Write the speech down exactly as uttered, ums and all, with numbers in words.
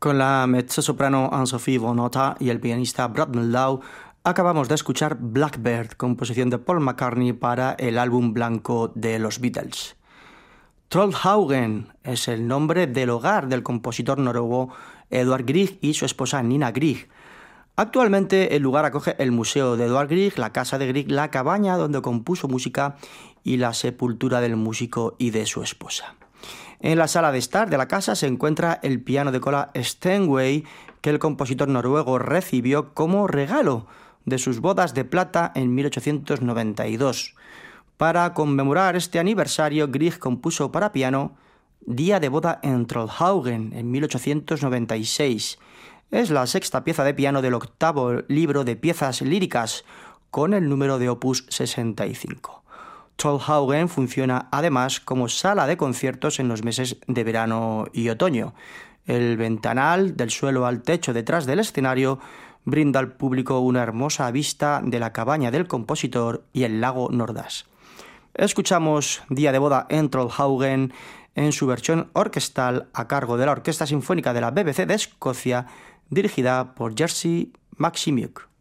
Con la mezzosoprano Anne-Sophie Bonota y el pianista Brad Mehldau acabamos de escuchar Blackbird, composición de Paul McCartney para el álbum blanco de los Beatles. Trollhaugen es el nombre del hogar del compositor noruego Edvard Grieg y su esposa Nina Grieg. Actualmente el lugar acoge el Museo de Edvard Grieg, la casa de Grieg, la cabaña donde compuso música y la sepultura del músico y de su esposa. En la sala de estar de la casa se encuentra el piano de cola Steinway que el compositor noruego recibió como regalo de sus bodas de plata en mil ochocientos noventa y dos. Para conmemorar este aniversario, Grieg compuso para piano Día de boda en Trollhaugen en mil ochocientos noventa y seis. Es la sexta pieza de piano del octavo libro de piezas líricas con el número de opus sesenta y cinco. Trollhaugen funciona además como sala de conciertos en los meses de verano y otoño. El ventanal del suelo al techo detrás del escenario brinda al público una hermosa vista de la cabaña del compositor y el lago Nordås. Escuchamos Día de boda en Trollhaugen en su versión orquestal a cargo de la Orquesta Sinfónica de la B B C de Escocia, dirigida por Jerzy Maksymuk.